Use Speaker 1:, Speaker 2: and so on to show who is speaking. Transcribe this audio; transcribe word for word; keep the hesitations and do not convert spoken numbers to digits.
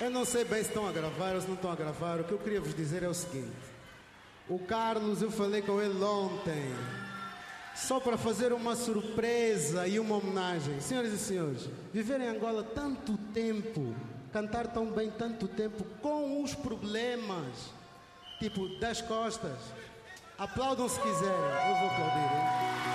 Speaker 1: Eu não sei bem se estão a gravar ou se não estão a gravar. O que eu queria vos dizer é o seguinte. O Carlos, eu falei com ele ontem, só para fazer uma surpresa e uma homenagem. Senhoras e senhores, viver em Angola tanto tempo, cantar tão bem tanto tempo, com os problemas, tipo, das costas. Aplaudam se quiserem. Eu vou aplaudir, hein?